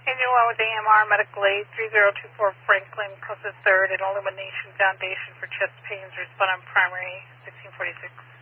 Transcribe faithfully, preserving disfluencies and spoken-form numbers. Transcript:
Anyone with A M R medical aid three zero two four Franklin, closest third, and Illumination Foundation for chest pains, respond on primary sixteen forty-six.